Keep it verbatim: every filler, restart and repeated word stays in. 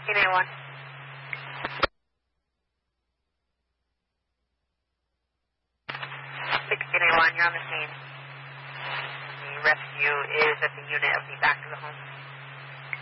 A one. sixteen A one, you're on the scene. The rescue is at the unit of the back of the home.